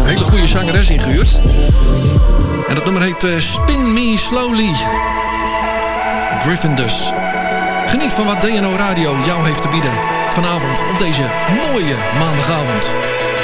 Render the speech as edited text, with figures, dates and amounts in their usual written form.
hele goede zangeres ingehuurd. En dat nummer heet Spin Me Slowly. Griffin dus. Geniet van wat DNO Radio jou heeft te bieden vanavond op deze mooie maandagavond.